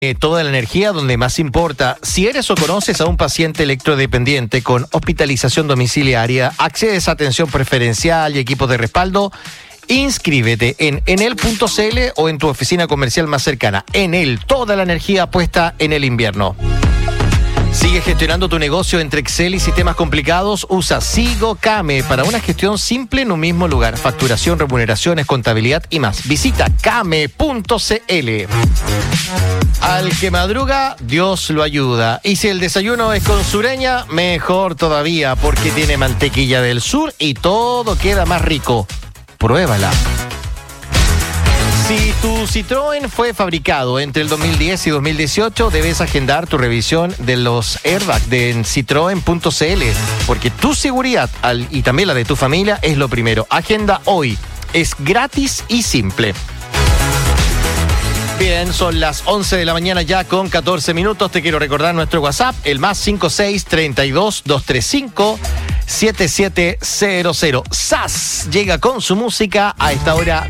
Toda la energía donde más importa. Si eres o conoces a un paciente electrodependiente con hospitalización domiciliaria, accedes a atención preferencial y equipos de respaldo, inscríbete en enel.cl o en tu oficina comercial más cercana. Enel, toda la energía puesta en el invierno. Sigue gestionando tu negocio entre Excel y sistemas complicados. Usa Sigo Kame para una gestión simple en un mismo lugar. Facturación, remuneraciones, contabilidad y más. Visita kame.cl. Al que madruga, Dios lo ayuda. Y si el desayuno es con sureña, mejor todavía, porque tiene mantequilla del sur y todo queda más rico. Pruébala. Si tu Citroën fue fabricado entre el 2010 y 2018, debes agendar tu revisión de los airbags de Citroën.cl, porque tu seguridad y también la de tu familia es lo primero. Agenda hoy. Es gratis y simple. Bien, son las 11 de la mañana ya con 14 minutos. Te quiero recordar nuestro WhatsApp, el más 56 32 235 7700. SAS llega con su música a esta hora